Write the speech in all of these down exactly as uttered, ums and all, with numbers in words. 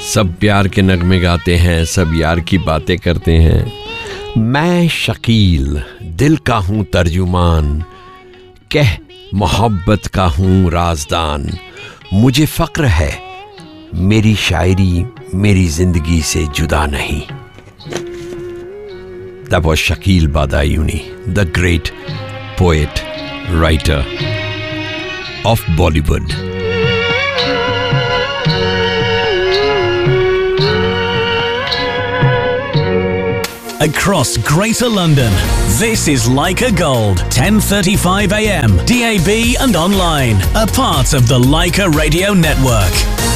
सब प्यार के नगमे गाते हैं, सब यार की बातें करते हैं। मैं शकील दिल का हूँ तर्जुमान, कह मोहब्बत का हूँ राज़दान। मुझे फ़क्र है मेरी शायरी मेरी ज़िंदगी से जुदा नहीं। That was Shakil Badayuni, the great poet, writer of Bollywood. Across Greater London, this is Leica Gold, ten thirty-five a m, D A B and online, a part of the Leica Radio Network.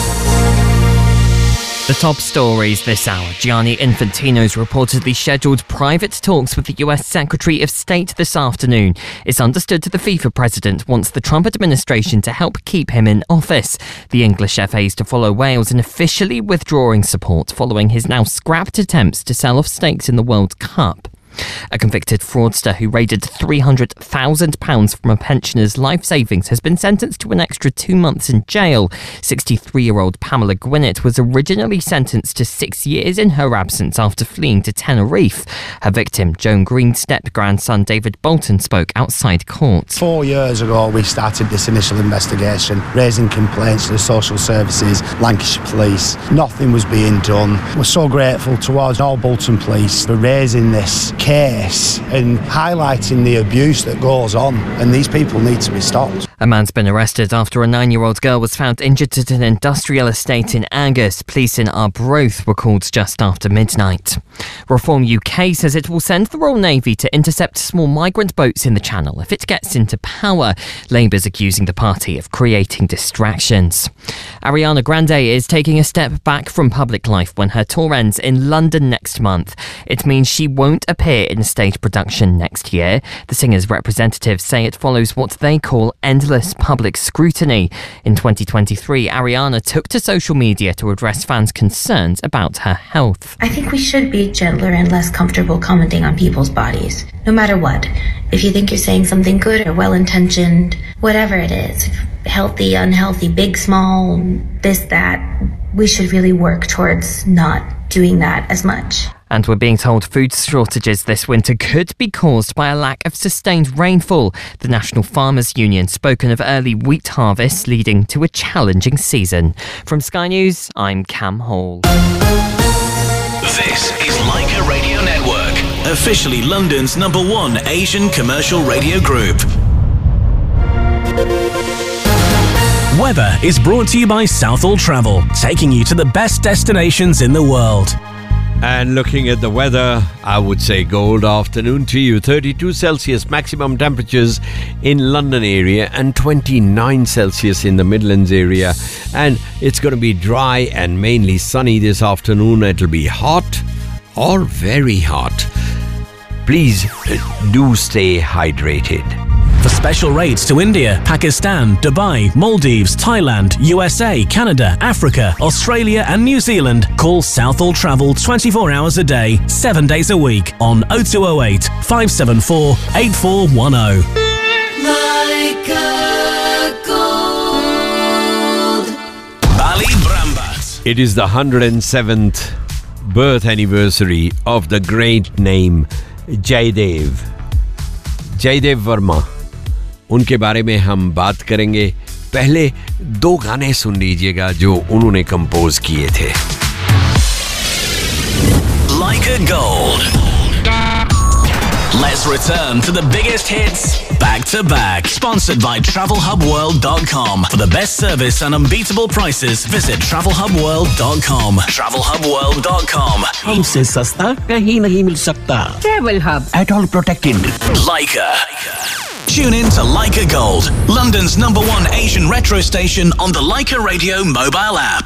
The top stories this hour. Gianni Infantino's reportedly scheduled private talks with the U S Secretary of State this afternoon. It's understood the FIFA president wants the Trump administration to help keep him in office. The English F A is to follow Wales in officially withdrawing support following his now scrapped attempts to sell off stakes in the World Cup. A convicted fraudster who raided three hundred thousand pounds from a pensioner's life savings has been sentenced to an extra two months in jail. sixty-three-year-old Pamela Gwinnett was originally sentenced to six years in her absence after fleeing to Tenerife. Her victim, Joan Green's step-grandson David Bolton, spoke outside court. Four years ago we started this initial investigation, raising complaints to the social services, Lancashire Police. Nothing was being done. We're so grateful towards all Bolton Police for raising this case and highlighting the abuse that goes on, and these people need to be stopped. A man's been arrested after a nine-year-old girl was found injured at an industrial estate in Angus. Police in Arbroath were called just after midnight. Reform U K says it will send the Royal Navy to intercept small migrant boats in the Channel if it gets into power. Labour's accusing the party of creating distractions. Ariana Grande is taking a step back from public life when her tour ends in London next month. It means she won't appear in a stage production next year. The singer's representatives say it follows what they call endless public scrutiny. In twenty twenty-three, Ariana took to social media to address fans' concerns about her health. I think we should be gentler and less comfortable commenting on people's bodies, no matter what. If you think you're saying something good or well-intentioned, whatever it is, healthy, unhealthy, big, small, this, that, we should really work towards not doing that as much. And we're being told food shortages this winter could be caused by a lack of sustained rainfall. The National Farmers Union spoken of early wheat harvests leading to a challenging season. From Sky News, I'm Cam Hall. This is Leica Radio Network, officially London's number one Asian commercial radio group. Weather is brought to you by Southall Travel, taking you to the best destinations in the world. And looking at the weather, I would say gold afternoon to you. thirty-two Celsius maximum temperatures in London area and twenty-nine Celsius in the Midlands area. And it's going to be dry and mainly sunny this afternoon. It'll be hot or very hot. Please do stay hydrated. For special rates to India, Pakistan, Dubai, Maldives, Thailand, U S A, Canada, Africa, Australia and New Zealand, call Southall Travel twenty-four hours a day, seven days a week on oh two oh eight, five seven four, eight four one oh. Leica Gold. Bali Brambat. It is the one hundred seventh birth anniversary of the great name Jaidev. Jaidev Verma. उनके बारे में हम बात करेंगे. पहले दो गाने सुन लीजिएगा जो उन्होंने कंपोज किए थे. Leica Gold. Let's return to the biggest hits back to back. Sponsored by travel hub world dot com. For the best service and unbeatable prices, visit travel hub world dot com. travel hub world dot com. हमसे सस्ता कहीं नहीं मिल सकता. Travel Hub. At all protected. Leica. Tune in to Leica Gold, London's number one Asian retro station on the Leica Radio mobile app.